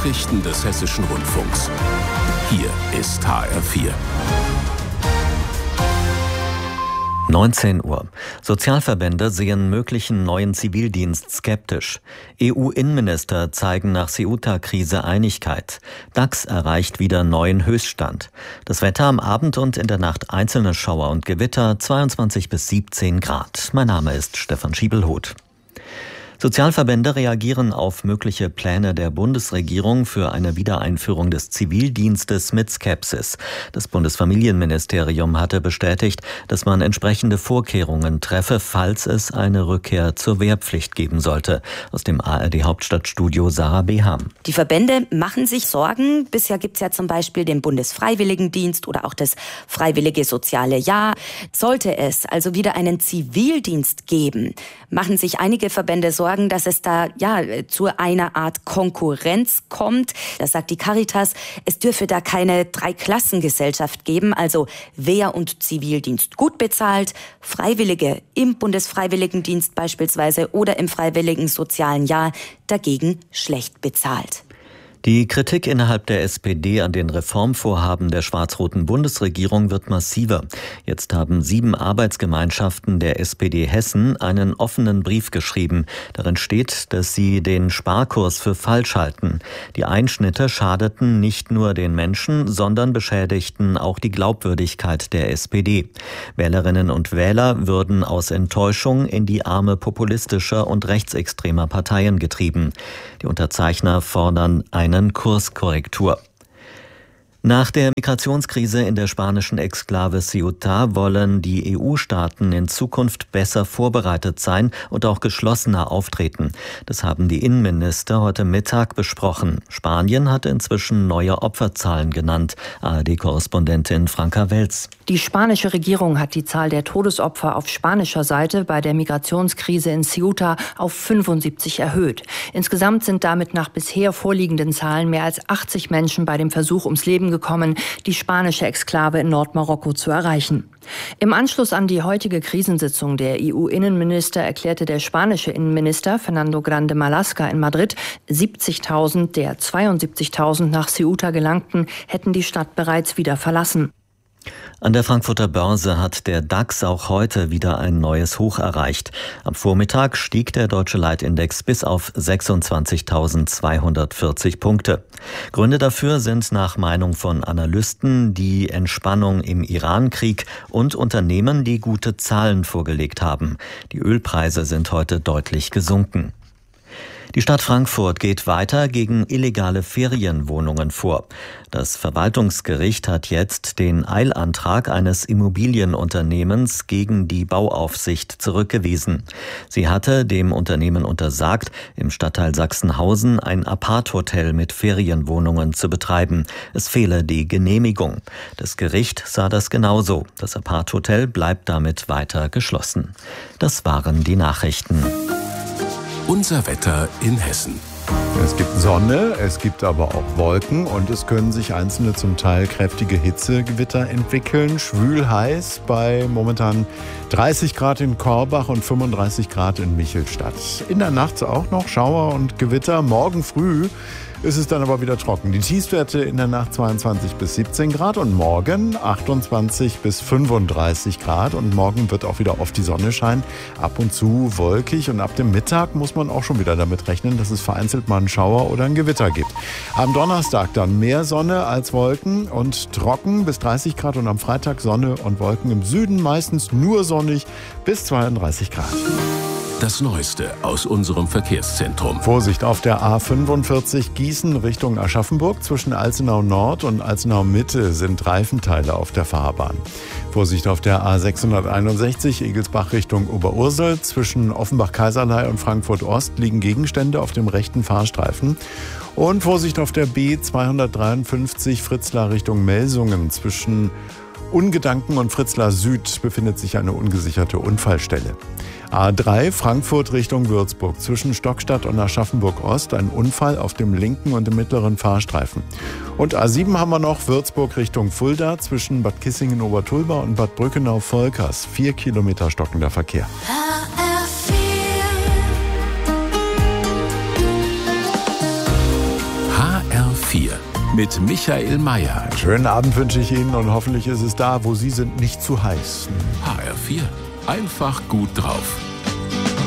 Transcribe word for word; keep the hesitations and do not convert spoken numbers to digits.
Nachrichten des Hessischen Rundfunks. Hier ist H R vier. neunzehn Uhr. Sozialverbände sehen möglichen neuen Zivildienst skeptisch. E U-Innenminister zeigen nach Ceuta-Krise Einigkeit. DAX erreicht wieder neuen Höchststand. Das Wetter am Abend und in der Nacht einzelne Schauer und Gewitter, zweiundzwanzig bis siebzehn Grad. Mein Name ist Stefan Schiebelhoth. Sozialverbände reagieren auf mögliche Pläne der Bundesregierung für eine Wiedereinführung des Zivildienstes mit Skepsis. Das Bundesfamilienministerium hatte bestätigt, dass man entsprechende Vorkehrungen treffe, falls es eine Rückkehr zur Wehrpflicht geben sollte. Aus dem A R D-Hauptstadtstudio Sarah Beham. Die Verbände machen sich Sorgen. Bisher gibt es ja zum Beispiel den Bundesfreiwilligendienst oder auch das Freiwillige Soziale Jahr. Sollte es also wieder einen Zivildienst geben, machen sich einige Verbände Sorgen, dass es da ja zu einer Art Konkurrenz kommt. Das sagt die Caritas. Es dürfe da keine Dreiklassengesellschaft geben, also Wehr- und Zivildienst gut bezahlt, Freiwillige im Bundesfreiwilligendienst beispielsweise oder im Freiwilligen Sozialen Jahr dagegen schlecht bezahlt. Die Kritik innerhalb der S P D an den Reformvorhaben der schwarz-roten Bundesregierung wird massiver. Jetzt haben sieben Arbeitsgemeinschaften der S P D Hessen einen offenen Brief geschrieben. Darin steht, dass sie den Sparkurs für falsch halten. Die Einschnitte schadeten nicht nur den Menschen, sondern beschädigten auch die Glaubwürdigkeit der S P D. Wählerinnen und Wähler würden aus Enttäuschung in die Arme populistischer und rechtsextremer Parteien getrieben. Die Unterzeichner fordern eine Kurskorrektur. Nach der Migrationskrise in der spanischen Exklave Ceuta wollen die E U-Staaten in Zukunft besser vorbereitet sein und auch geschlossener auftreten. Das haben die Innenminister heute Mittag besprochen. Spanien hat inzwischen neue Opferzahlen genannt. A R D-Korrespondentin Franka Welz. Die spanische Regierung hat die Zahl der Todesopfer auf spanischer Seite bei der Migrationskrise in Ceuta auf fünfundsiebzig erhöht. Insgesamt sind damit nach bisher vorliegenden Zahlen mehr als achtzig Menschen bei dem Versuch ums Leben gekommen, die spanische Exklave in Nordmarokko zu erreichen. Im Anschluss an die heutige Krisensitzung der E U-Innenminister erklärte der spanische Innenminister Fernando Grande Marlaska in Madrid, siebzigtausend der zweiundsiebzigtausend nach Ceuta gelangten, hätten die Stadt bereits wieder verlassen. An der Frankfurter Börse hat der DAX auch heute wieder ein neues Hoch erreicht. Am Vormittag stieg der deutsche Leitindex bis auf sechsundzwanzigtausendzweihundertvierzig Punkte. Gründe dafür sind nach Meinung von Analysten die Entspannung im Iran-Krieg und Unternehmen, die gute Zahlen vorgelegt haben. Die Ölpreise sind heute deutlich gesunken. Die Stadt Frankfurt geht weiter gegen illegale Ferienwohnungen vor. Das Verwaltungsgericht hat jetzt den Eilantrag eines Immobilienunternehmens gegen die Bauaufsicht zurückgewiesen. Sie hatte dem Unternehmen untersagt, im Stadtteil Sachsenhausen ein Apart-Hotel mit Ferienwohnungen zu betreiben. Es fehle die Genehmigung. Das Gericht sah das genauso. Das Apart-Hotel bleibt damit weiter geschlossen. Das waren die Nachrichten. Unser Wetter in Hessen. Es gibt Sonne, es gibt aber auch Wolken und es können sich einzelne zum Teil kräftige Hitzegewitter entwickeln. Schwül heiß bei momentan dreißig Grad in Korbach und fünfunddreißig Grad in Michelstadt. In der Nacht auch noch Schauer und Gewitter. Morgen früh ist es dann aber wieder trocken. Die Tiefstwerte in der Nacht zweiundzwanzig bis siebzehn Grad und morgen achtundzwanzig bis fünfunddreißig Grad. Und morgen wird auch wieder oft die Sonne scheinen. Ab und zu wolkig und ab dem Mittag muss man auch schon wieder damit rechnen, dass es vereinzelt mal einen Schauer oder ein Gewitter gibt. Am Donnerstag dann mehr Sonne als Wolken und trocken bis dreißig Grad und am Freitag Sonne und Wolken im Süden meistens nur sonnig bis zweiunddreißig Grad. Das Neueste aus unserem Verkehrszentrum. Vorsicht auf der A fünfundvierzig Gießen Richtung Aschaffenburg. Zwischen Alzenau Nord und Alzenau Mitte sind Reifenteile auf der Fahrbahn. Vorsicht auf der A sechshunderteinundsechzig Egelsbach Richtung Oberursel. Zwischen Offenbach-Kaiserlei und Frankfurt Ost liegen Gegenstände auf dem rechten Fahrstreifen. Und Vorsicht auf der B zweihundertdreiundfünfzig Fritzlar Richtung Melsungen. Zwischen Ungedanken und Fritzlar Süd befindet sich eine ungesicherte Unfallstelle. A drei Frankfurt Richtung Würzburg. Zwischen Stockstadt und Aschaffenburg Ost ein Unfall auf dem linken und dem mittleren Fahrstreifen. Und A sieben haben wir noch Würzburg Richtung Fulda. Zwischen Bad Kissingen-Obertulba und Bad Brückenau-Volkers. Vier Kilometer stockender Verkehr. H R vier mit Michael Mayer. Einen schönen Abend wünsche ich Ihnen und hoffentlich ist es da, wo Sie sind, nicht zu heiß. H R vier. Einfach gut drauf.